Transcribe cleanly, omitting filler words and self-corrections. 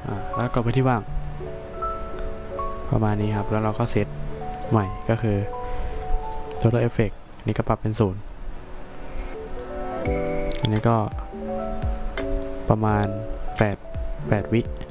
แล้วกดไปที่ว่างประมาณนี้ครับแล้วเราก็เซตใหม่ก็คือ Total Effect นี่ก็ปรับเป็น0อันนี้ก็ประมาณ8วิ